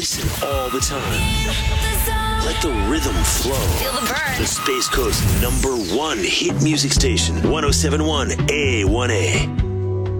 Listen all the time. Let the rhythm flow. Feel the burn. The Space Coast #1 hit music station, 107.1 A1A.